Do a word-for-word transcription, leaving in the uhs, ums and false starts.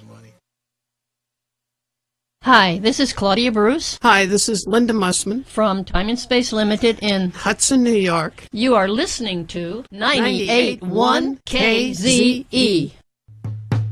money. Hi, this is Claudia Bruce Hi, this is Linda Mussman from Time and Space Limited in Hudson, New York. You are listening to ninety-eight point one K Z E.